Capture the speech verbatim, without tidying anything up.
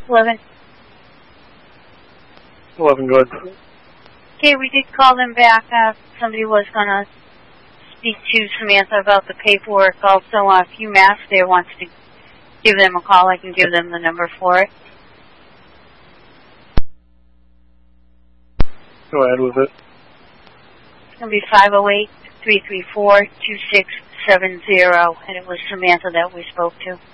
Eleven. Eleven, go ahead. Okay, we did call them back. Uh, somebody was going to speak to Samantha about the paperwork. Also, uh, if UMass there wants to give them a call, I can give them the number for it. Go ahead with it. It's going to be five oh eight, three three four, two six seven zero, and it was Samantha that we spoke to.